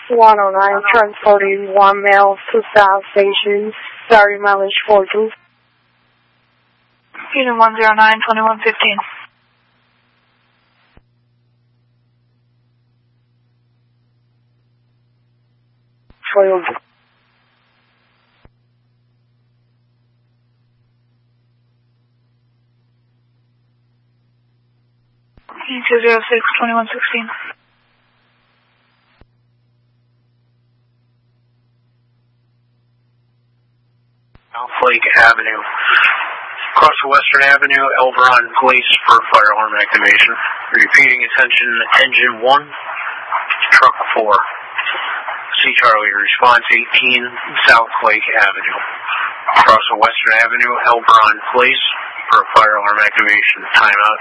109, transporting one male to South Station, sorry mileage 42. Unit 109, 2115. Unit 206, 2116. South Lake Avenue. Across Western Avenue, Elberon Place for fire alarm activation. Repeating attention, engine 1, truck 4. C. Charlie, response 18, South Lake Avenue. Across Western Avenue, Elberon Place for fire alarm activation. Timeout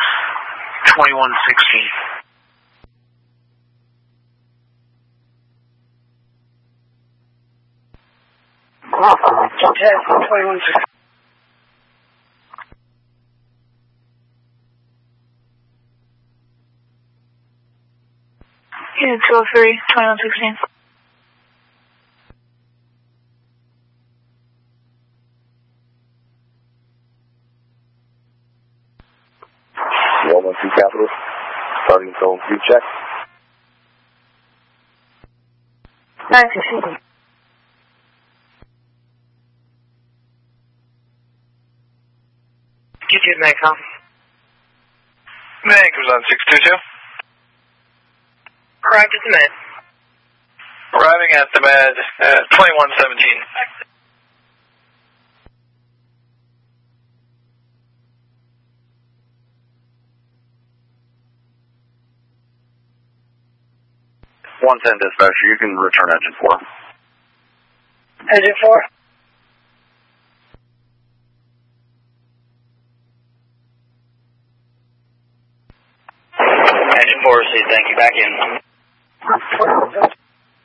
2116. Test 2116. Unit 203, 2116. Capital, starting zone 3 check. 960. Get you, Magcom. Meg was on 622. Arrived at the med. Arriving at the med at 2117. 110 dispatcher, you can return engine 4. Engine 4. Engine 4, say thank you, back in.